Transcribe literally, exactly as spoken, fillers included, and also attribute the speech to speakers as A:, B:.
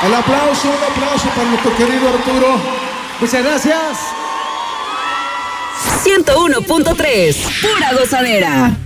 A: El aplauso, un aplauso para nuestro querido Arturo.
B: Muchas gracias.
C: ciento uno punto tres, pura gozadera.